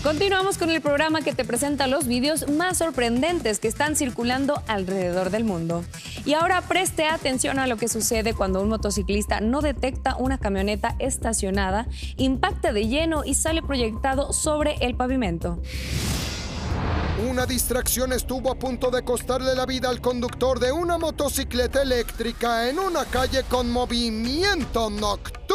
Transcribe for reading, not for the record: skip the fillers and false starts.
Continuamos con el programa que te presenta los vídeos más sorprendentes que están circulando alrededor del mundo. Y ahora preste atención a lo que sucede cuando un motociclista no detecta una camioneta estacionada, impacta de lleno y sale proyectado sobre el pavimento. Una distracción estuvo a punto de costarle la vida al conductor de una motocicleta eléctrica en una calle con movimiento nocturno.